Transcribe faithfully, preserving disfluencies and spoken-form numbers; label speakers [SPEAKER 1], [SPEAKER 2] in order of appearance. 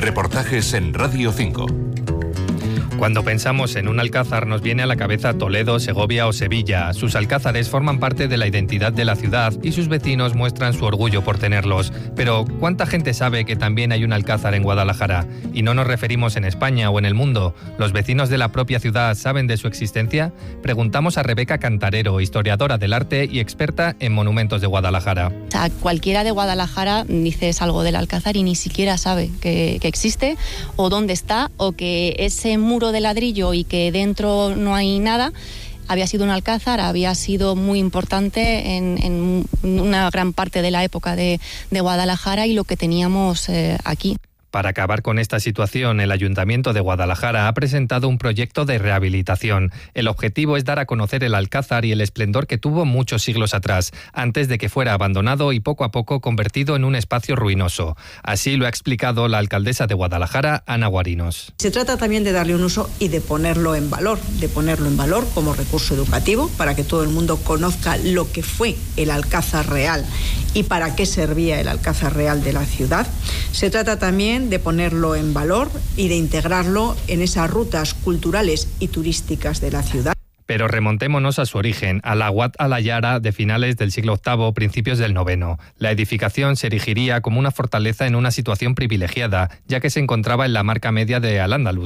[SPEAKER 1] Reportajes en Radio cinco.
[SPEAKER 2] Cuando pensamos en un alcázar nos viene a la cabeza Toledo, Segovia o Sevilla. Sus alcázares forman parte de la identidad de la ciudad y sus vecinos muestran su orgullo por tenerlos. Pero ¿cuánta gente sabe que también hay un alcázar en Guadalajara? Y no nos referimos en España o en el mundo. ¿Los vecinos de la propia ciudad saben de su existencia? Preguntamos a Rebeca Cantarero, historiadora del arte y experta en monumentos de Guadalajara.
[SPEAKER 3] O sea, cualquiera de Guadalajara dices algo del alcázar y ni siquiera sabe que, que existe o dónde está, o que ese muro de ladrillo y que dentro no hay nada había sido un alcázar, había sido muy importante en, en una gran parte de la época de, de Guadalajara y lo que teníamos eh, aquí.
[SPEAKER 2] Para acabar con esta situación, el Ayuntamiento de Guadalajara ha presentado un proyecto de rehabilitación. El objetivo es dar a conocer el alcázar y el esplendor que tuvo muchos siglos atrás, antes de que fuera abandonado y poco a poco convertido en un espacio ruinoso. Así lo ha explicado la alcaldesa de Guadalajara, Ana Guarinos.
[SPEAKER 4] Se trata también de darle un uso y de ponerlo en valor, de ponerlo en valor como recurso educativo para que todo el mundo conozca lo que fue el alcázar real y para qué servía el alcázar real de la ciudad. Se trata también de ponerlo en valor y de integrarlo en esas rutas culturales y turísticas de la ciudad.
[SPEAKER 2] Pero remontémonos a su origen, a la Wat Alayara de finales del siglo octavo, principios del noveno. La edificación se erigiría como una fortaleza en una situación privilegiada, ya que se encontraba en la marca media de Al-Ándalus.